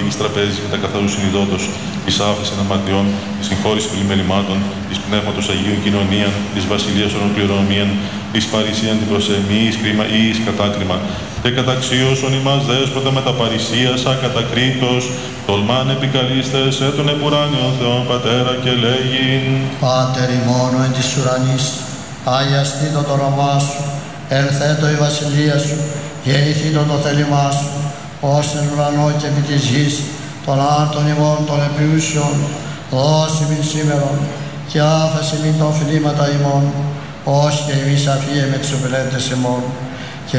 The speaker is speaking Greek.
εις τραπέζης με τα καθαρού συνειδότος, εις άφεσιν αμαρτιών, εις συγχώρηση πλημελημάτων, εις πνεύματος Αγίου κοινωνίαν, εις βασιλείας οροπληρονομίαν, εις παρησίαν την προσεμή, εις κρίμα ή εις κατάκριμα. Και καταξίωσον ημάς δέσποτα με τα παρησίας ακατακρίτως, τολμάν επικαλείστε σε τον επουράνιο Θεόν Πατέρα και λέγειν. Πάτερ ημών εν της ουρανής, αγιαστήτω το όνομά σου, ελθέτω η βασιλεία σου, γεννηθήτω το θέλημά σου, ως εν ουρανό και επί της γης, των άρτων ημών των επιούσιων, δώσει μην σήμερον, και άφεση μην των φιλήματα ημών, ως και εμείς αφίε με τους οπηλέτες ημών.